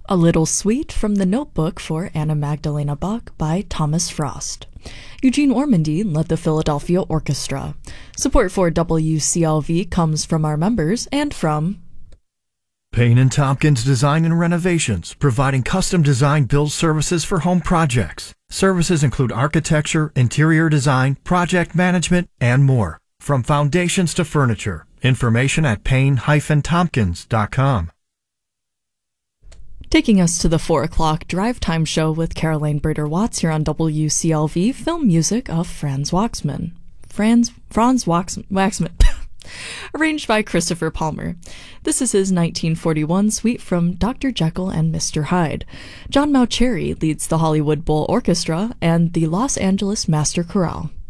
A Little Sweet from the Notebook for Anna Magdalena Bach by Thomas Frost. Eugene Ormandy led the Philadelphia Orchestra. Support for WCLV comes from our members and from Payne & Tompkins Design and Renovations, providing custom design build services for home projects. Services include architecture, interior design, project management, and more. From foundations to furniture. Information at payne-tompkins.com. Taking us to the 4 o'clock drive time show with Caroline Breeder-Watts here on WCLV, film music of Franz Waxman. Arranged by Christopher Palmer. This is his 1941 suite from Dr. Jekyll and Mr. Hyde. John Mauceri leads the Hollywood Bowl Orchestra and the Los Angeles Master Chorale.